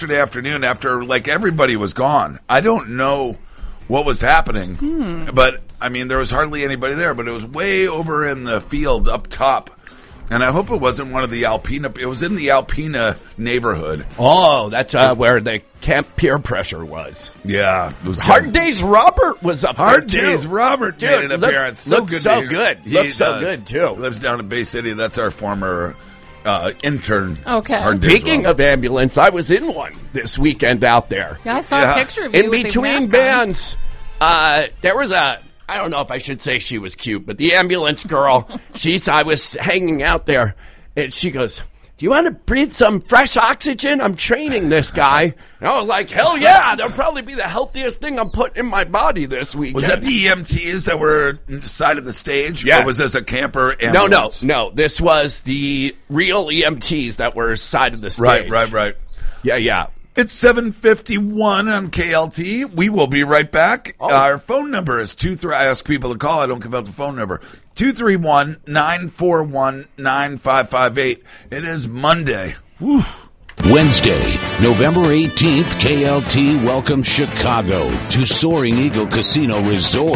yesterday afternoon after, like, everybody was gone. I don't know what was happening, but, I mean, there was hardly anybody there, but it was way over in the field up top. And I hope it wasn't one of the Alpena. It was in the Alpena neighborhood. Oh, that's where the Camp Peer Pressure was. Yeah. It was Hard Days Robert was up Hard there, too. Days Robert made an appearance. Looks so good. Looks so good, too. Lives down in Bay City. That's our former intern. Okay. Hard Days Speaking Robert. of ambulance, I was in one this weekend out there. Yeah, I saw a picture of you In with between the mask bands, there was I don't know if I should say she was cute, but the ambulance girl, I was hanging out there, and she goes, "Do you want to breathe some fresh oxygen? I'm training this guy." And I was like, hell yeah, that'll probably be the healthiest thing I'm putting in my body this weekend. Was that the EMTs that were on the side of the stage? Yeah. Or was this a camper ambulance? No. This was the real EMTs that were side of the stage. Right. Yeah. It's 7:51 on KLT. We will be right back. Oh. Our phone number is I ask people to call. I don't give out the phone number. 231-941-9558. It is Monday. Whew. Wednesday, November 18th, KLT welcomes Chicago to Soaring Eagle Casino Resort.